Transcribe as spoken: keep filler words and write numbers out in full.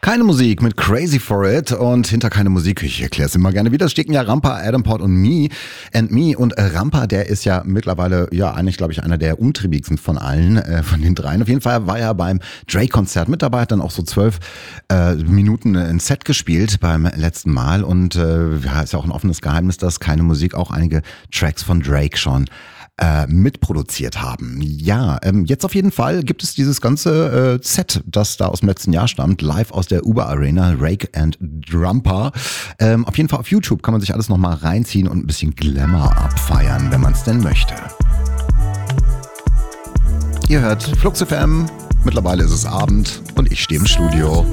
Keine Musik mit Crazy for It und hinter keine Musik, ich erkläre es immer gerne wieder, stecken ja Rampa, Adam Port und Me and Me und äh, Rampa, der ist ja mittlerweile, ja eigentlich glaube ich einer der umtriebigsten von allen, äh, von den dreien. Auf jeden Fall war er beim Drake-Konzert mit dabei, hat dann auch so zwölf äh, Minuten ein Set gespielt beim letzten Mal und äh, ja, ist ja auch ein offenes Geheimnis, dass keine Musik auch einige Tracks von Drake schon Äh, mitproduziert haben. Ja, ähm, jetzt auf jeden Fall gibt es dieses ganze äh, Set, das da aus dem letzten Jahr stammt, live aus der Uber Arena, Rake and Rampa. Ähm, auf jeden Fall auf YouTube kann man sich alles nochmal reinziehen und ein bisschen Glamour abfeiern, wenn man es denn möchte. Ihr hört Flux F M, mittlerweile ist es Abend und ich stehe im Studio.